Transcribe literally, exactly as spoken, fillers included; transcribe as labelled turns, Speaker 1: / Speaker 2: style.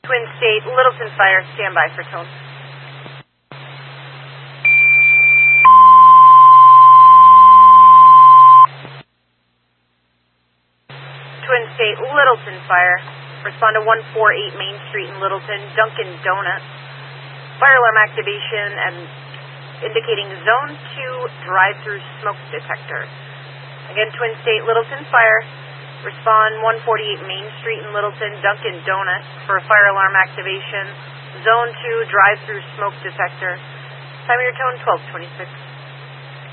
Speaker 1: Twin State, Littleton Fire, standby for tone. Twin State, Littleton Fire, respond to one forty-eight Main Street in Littleton, Dunkin' Donuts. Fire alarm activation and indicating zone two drive-through smoke detector. Again, Twin State, Littleton Fire, respond one forty-eight Main Street in Littleton, Dunkin' Donuts for fire alarm activation, zone two drive-through smoke detector. Time of your tone, twelve twenty-six.